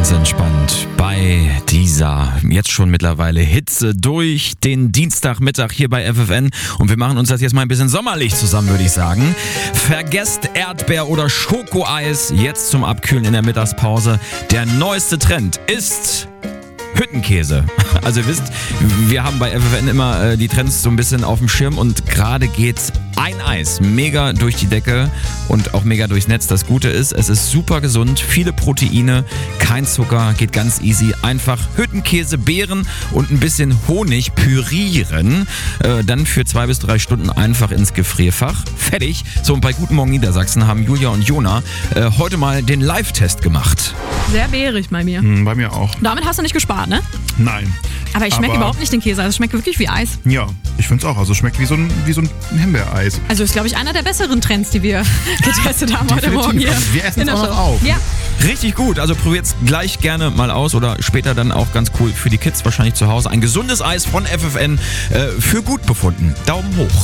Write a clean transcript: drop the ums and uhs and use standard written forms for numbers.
ganz entspannt bei dieser jetzt schon mittlerweile Hitze durch den Dienstagmittag hier bei FFN. Und wir machen uns das jetzt mal ein bisschen sommerlich zusammen, würde ich sagen. Vergesst Erdbeer- oder Schokoeis jetzt zum Abkühlen in der Mittagspause. Der neueste Trend ist Hüttenkäse. Also ihr wisst, wir haben bei FFN immer die Trends so ein bisschen auf dem Schirm und gerade geht's ein Eis mega durch die Decke und auch mega durchs Netz. Das Gute ist, es ist super gesund, viele Proteine, kein Zucker, geht ganz easy. Einfach Hüttenkäse, Beeren und ein bisschen Honig pürieren. Dann für 2 bis 3 Stunden einfach ins Gefrierfach. Fertig. So, und bei Guten Morgen Niedersachsen haben Julia und Jona heute mal den Live-Test gemacht. Sehr beerig bei mir. Bei mir auch. Damit hast du nicht gespart, ne? Nein. Aber ich schmecke überhaupt nicht den Käse. Also es schmeckt wirklich wie Eis. Ja, ich finde es auch. Also es schmeckt wie so ein Himbeereis. Also ist, glaube ich, einer der besseren Trends, die wir getestet haben heute Morgen hier. Also wir essen in es der auch noch Show. auf. Ja. Richtig gut, also probiert's gleich gerne mal aus oder später dann auch ganz cool für die Kids wahrscheinlich zu Hause. Ein gesundes Eis von FFN für gut befunden. Daumen hoch.